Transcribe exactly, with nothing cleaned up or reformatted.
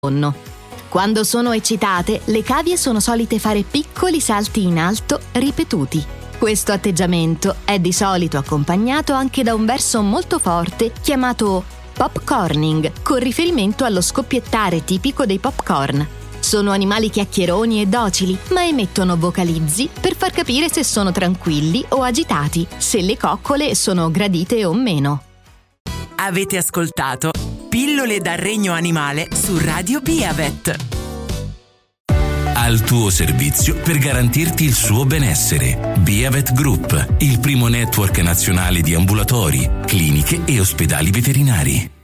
sonno. Quando sono eccitate, le cavie sono solite fare piccoli salti in alto ripetuti. Questo atteggiamento è di solito accompagnato anche da un verso molto forte chiamato popcorning, con riferimento allo scoppiettare tipico dei popcorn. Sono animali chiacchieroni e docili, ma emettono vocalizzi per far capire se sono tranquilli o agitati, se le coccole sono gradite o meno. Avete ascoltato Pillole dal Regno Animale su Radio Beavet. Al tuo servizio per garantirti il suo benessere. Beavet Group, il primo network nazionale di ambulatori, cliniche e ospedali veterinari.